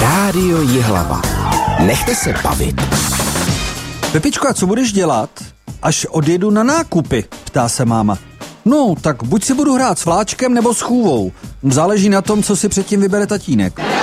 Rádio Jihlava. Nechte se bavit. Pepičko, a co budeš dělat, až odjedu na nákupy? Ptá se máma. No, tak buď si budu hrát s vláčkem nebo s chůvou. Záleží na tom, co si předtím vybere tatínek.